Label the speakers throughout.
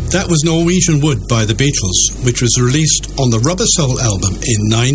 Speaker 1: That was Norwegian Wood by the Beatles, which was released on the Rubber Soul album in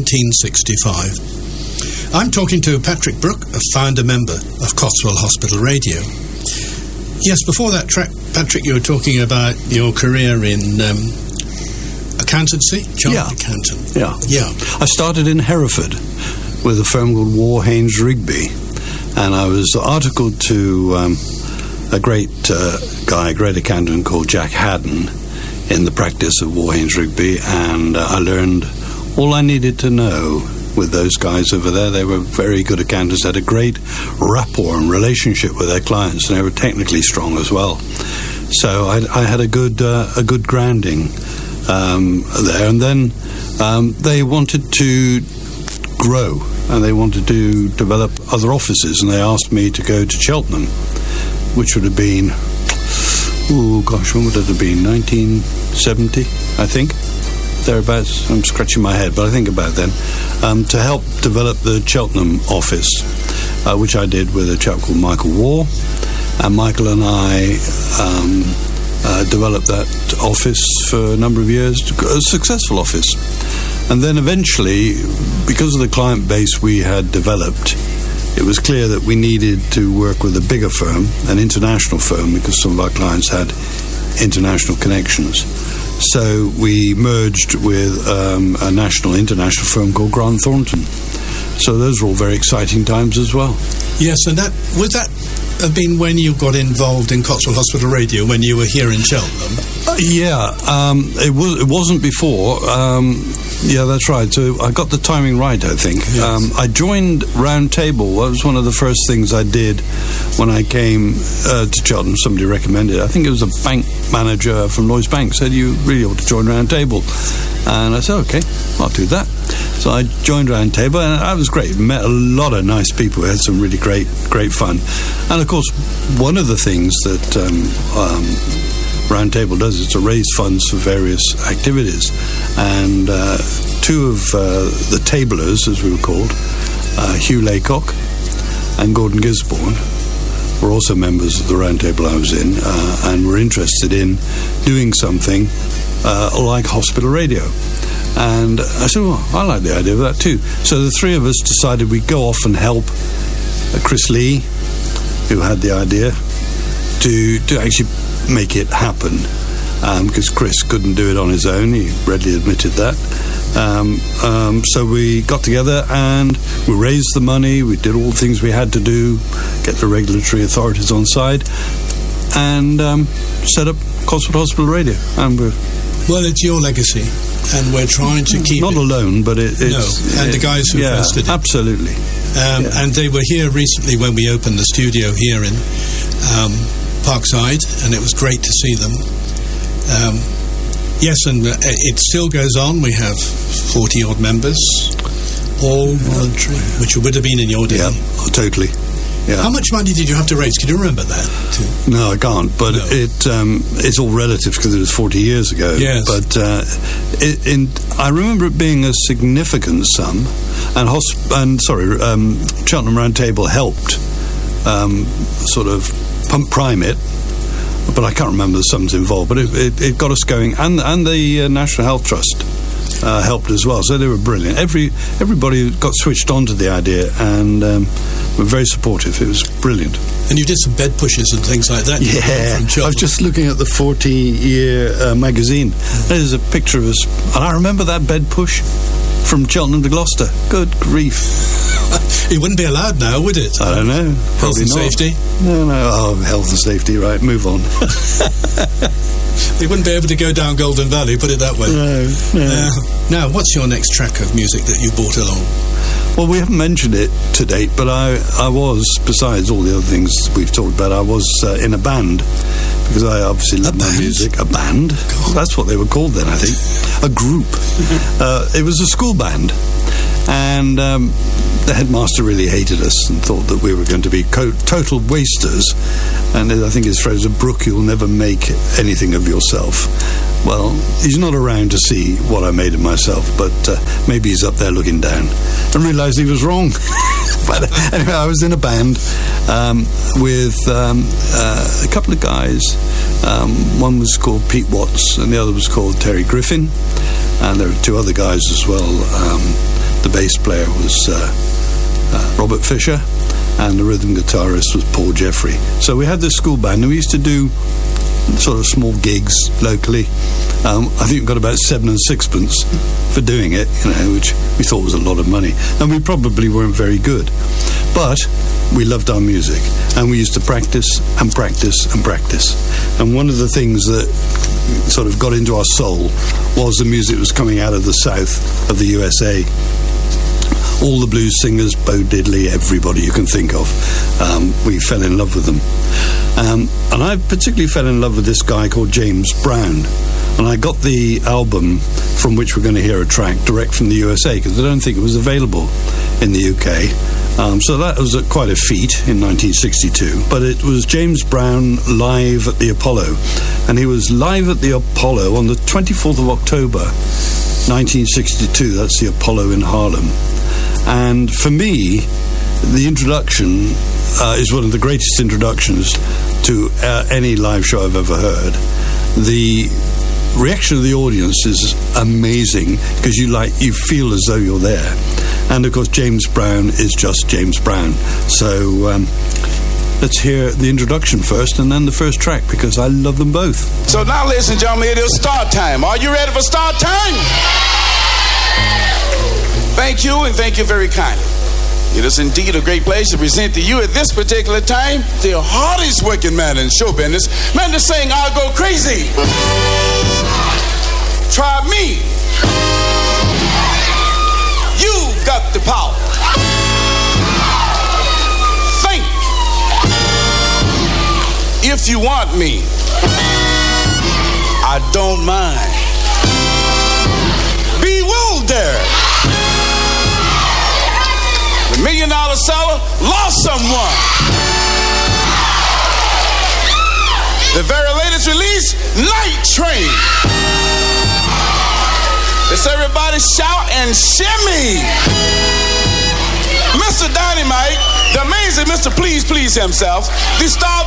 Speaker 1: 1965. I'm talking to Patrick Brook, a founder member of Cotswold Hospital Radio. Yes, before that track, Patrick, you were talking about your career in accountancy, chartered accountant.
Speaker 2: Yeah. I started in Hereford with a firm called War Haynes Rigby, and I was articled to a great accountant called Jack Haddon in the practice of War Haynes Rigby, and I learned all I needed to know with those guys over there. They were very good accountants, had a great rapport and relationship with their clients, and they were technically strong as well. So I had a good grounding there, and then they wanted to grow and they wanted to develop other offices, and they asked me to go to Cheltenham, which would have been, when would it have been? 1970, I think, thereabouts. I'm scratching my head, but I think about then, to help develop the Cheltenham office, which I did with a chap called Michael Waugh, and Michael and I developed that office for a number of years, a successful office. And then eventually, because of the client base we had developed, it was clear that we needed to work with a bigger firm, an international firm, because some of our clients had international connections. So we merged with a national, international firm called Grant Thornton. So those were all very exciting times as well.
Speaker 1: Yes, and would that have been when you got involved in Cotswold Hospital Radio, when you were here in Cheltenham?
Speaker 2: It wasn't before. Yeah, that's right. So I got the timing right, I think. Yes. I joined Round Table. That was one of the first things I did when I came to Cheltenham. Somebody recommended it. I think it was a bank manager from Lloyds Bank said, you really ought to join Round Table. And I said, okay, I'll do that. So I joined Round Table, and that was great. Met a lot of nice people. We had some really great fun. And of course, one of the things that Round Table does is to raise funds for various activities. And two of the tablers, as we were called, Hugh Laycock and Gordon Gisborne, were also members of the Round Table I was in, and were interested in doing something like hospital radio. And I said, well, I like the idea of that too. So the three of us decided we'd go off and help Chris Lee, who had the idea, to actually make it happen, because Chris couldn't do it on his own. He readily admitted that. So we got together and we raised the money. We did all the things we had to do, get the regulatory authorities on side, and set up Cotswold Hospital Radio. And
Speaker 1: well, it's your legacy, and we're trying to keep
Speaker 2: not
Speaker 1: it.
Speaker 2: Alone, but it's
Speaker 1: the guys who invested it.
Speaker 2: Absolutely.
Speaker 1: And they were here recently when we opened the studio here in Parkside, and it was great to see them. Yes, and it still goes on. We have 40-odd members, all voluntary, which would have been in your day.
Speaker 2: Yeah, totally. Yeah.
Speaker 1: How much money did you have to raise? Can you remember that?
Speaker 2: No, I can't. But it's all relative because it was 40 years ago.
Speaker 1: Yes.
Speaker 2: But I remember it being a significant sum, and Cheltenham Round Table helped sort of prime it. But I can't remember the sums involved. But it got us going, and the National Health Trust helped as well. So they were brilliant. Everybody got switched on to the idea, and were very supportive. It was brilliant.
Speaker 1: And you did some bed pushes and things like that.
Speaker 2: Yeah, I was just looking at the 40-year magazine. There's a picture of us, and I remember that bed push from Cheltenham to Gloucester. Good grief.
Speaker 1: It wouldn't be allowed now, would it?
Speaker 2: I don't know.
Speaker 1: Health and safety?
Speaker 2: No. Oh, health and safety, right. Move on.
Speaker 1: They wouldn't be able to go down Golden Valley, put it that way.
Speaker 2: No.
Speaker 1: Now, what's your next track of music that you brought along?
Speaker 2: Well, we haven't mentioned it to date, but I was, besides all the other things we've talked about, I was in a band, because I obviously love my music. A band? That's what they were called then, I think. A group. It was a school band. And the headmaster really hated us and thought that we were going to be total wasters. And I think his phrase was, Brooke, you'll never make anything of yourself. Well, he's not around to see what I made of myself, but maybe he's up there looking down and realised he was wrong. But anyway, I was in a band with a couple of guys. One was called Pete Watts and the other was called Terry Griffin. And there were two other guys as well. The bass player was Robert Fisher, and the rhythm guitarist was Paul Jeffrey. So we had this school band, and we used to do sort of small gigs locally. I think we got about 7 and 6pence for doing it, which we thought was a lot of money. And we probably weren't very good. But we loved our music, and we used to practice and practice and practice. And one of the things that sort of got into our soul was the music that was coming out of the south of the USA. All the blues singers, Bo Diddley, everybody you can think of. We fell in love with them. And I particularly fell in love with this guy called James Brown. And I got the album from which we're going to hear a track direct from the USA, because I don't think it was available in the UK. So that was quite a feat in 1962. But it was James Brown live at the Apollo. And he was live at the Apollo on the 24th of October, 1962. That's the Apollo in Harlem. And for me, the introduction is one of the greatest introductions to any live show I've ever heard. The reaction of the audience is amazing, because you feel as though you're there. And of course, James Brown is just James Brown. So let's hear the introduction first, and then the first track, because I love them both.
Speaker 3: So now, ladies and gentlemen, it is start time. Are you ready for start time? Thank you, and thank you very kindly. It is indeed a great place to present to you at this particular time the hardest working man in show business. Man that's saying, I'll go crazy. Try me. You've got the power. Think. If you want me, I don't mind. Bewildered. The $1 million seller lost someone. The very latest release, Night Train. Let's everybody shout and shimmy. Mr. Dynamite, the amazing Mr. Please Please himself, the star